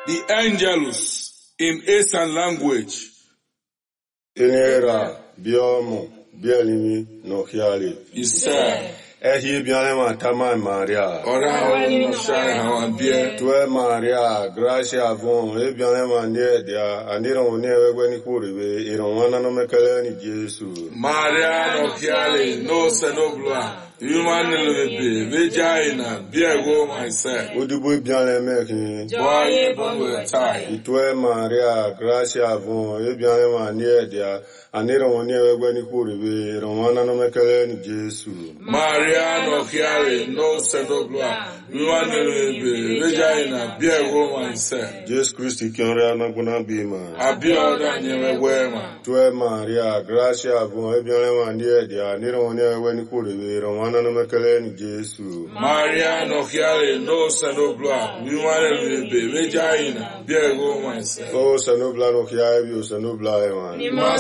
The Angelus in Eastern language. Inera, Biomo, Bielimi, Nokiali. Isa. Ehi Bianema Tama Maria. Ora no shine hawan bie. Tue Maria, Gracia Von, Ebianema Nedia, Aniro Newe Kuribe, Ironwana no Mekaleni Jesu. Maria no Kiali, no Senobla. Human lebe, vagina, biego myself. Udubu Bianemeki. Boy, bonwe tie. Tue Maria, Gracia Von, Ebianema Nedia, Aniro Newe Kuribe, Ironwana no Mekaleni Jesu. Maria no Kiali, no Senobla. Human lebe, vagina, biego myself. Jesus Christ, Kionra Naguna Bima. Abioda nyewe wema. Tue Maria, Gracia Von, Ebianema Nedia, Aniro Newe Kuribe, Ironwana no Mekaleni Jesu. Maria no Kiali, no Senobla. Human lebe, vagina, biego myself. Oh, Sanobla no Kiabi, Sanobla Eman.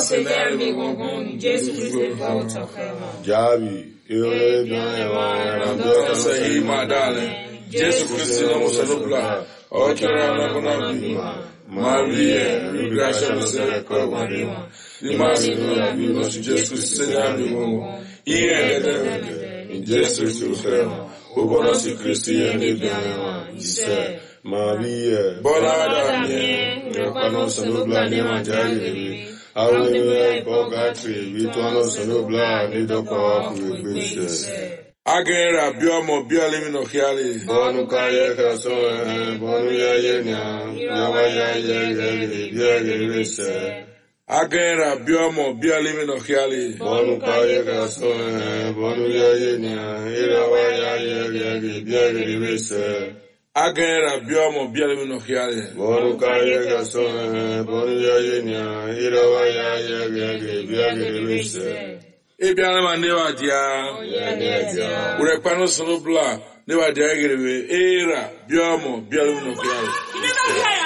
Jabi, Ewe Bianema, Say, my darling, Jesus Christ, no Senobla. Okera na kuna bima. Maria, Gracia no Senekwa Marima. Imasi no bima, Jesus Christ, Senya bimo. Iye Jesus Christ, Obono si Christi ene bianema. Ise. Maria, Bona adamye. Yapano Sanobla Nema Jari, Awe Bogatri, Vituano Sanobla, Nidoko, Kuibishe. Agera biomo bialimi no Kiali. Bonu Kaya Kaso, Bonu Yayena, Yawaya Yagirisa. Agera biomo bialimi no Kiali. Bonu Kaya Kaso, Bonu Yayena, Yawaya Yagirisa. Agera biomo bialimi no Kiali. Bonu Kaya Kaso, Bonu Yayena, Yawaya Yagirisa. Ebianema newa dia. Urepano Senobla newa dia gerebe. Era biomo bialimi no Kiali.